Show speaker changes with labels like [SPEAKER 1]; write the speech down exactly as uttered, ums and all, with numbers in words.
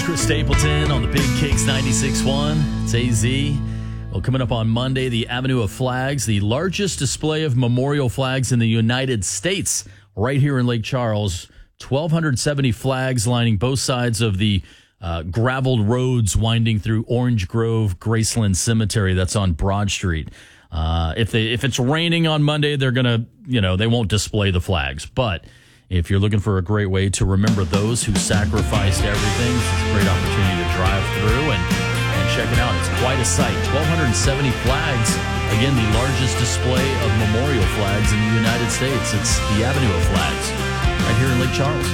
[SPEAKER 1] Chris Stapleton on the Big Kicks ninety-six point one. It's A Z. Well, coming up on Monday, the Avenue of Flags, the largest display of memorial flags in the United States, right here in Lake Charles. one thousand two hundred seventy flags lining both sides of the uh, graveled roads winding through Orange Grove Graceland Cemetery. That's on Broad Street. Uh, if they if it's raining on Monday, they're gonna you know they won't display the flags. But if you're looking for a great way to remember those who sacrificed everything, it's a great opportunity to drive through and, and check it out. It's quite a sight. one thousand two hundred seventy flags. Again, the largest display of memorial flags in the United States. It's the Avenue of Flags right here in Lake Charles.